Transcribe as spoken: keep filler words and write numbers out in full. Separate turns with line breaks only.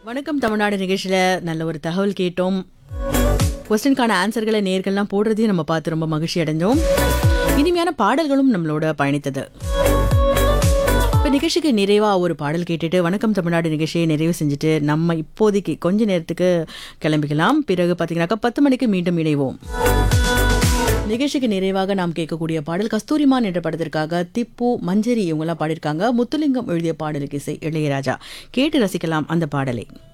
வணக்கம் தமிழ்நாடு நிகழ்ச்சியில் நல்ல ஒரு தகவல் கேட்டோம். கொஸ்டின்கான ஆன்சர்களை நேர்கள்லாம் போடுறதையும் நம்ம பார்த்து ரொம்ப மகிழ்ச்சி அடைஞ்சோம். இனிமையான பாடல்களும் நம்மளோட பயணித்தது. இப்போ நிகழ்ச்சிக்கு நிறைவாக ஒரு பாடல் கேட்டுட்டு வணக்கம் தமிழ்நாடு நிகழ்ச்சியை நிறைவு செஞ்சுட்டு நம்ம இப்போதைக்கு கொஞ்ச நேரத்துக்கு கிளம்பிக்கலாம். பிறகு பார்த்தீங்கன்னாக்கா பத்து மணிக்கு மீண்டும் இணைவோம். நிகழ்ச்சிக்கு நிறைவாக நாம் கேட்கக்கூடிய பாடல் கஸ்தூரிமான் என்ற படத்திற்காக திப்பு, மஞ்சரி இவங்கெல்லாம் பாடியிருக்காங்க. முத்துலிங்கம் எழுதிய பாடலுக்கு இசை இளையராஜா. கேட்டு ரசிக்கலாம் அந்த பாடலை.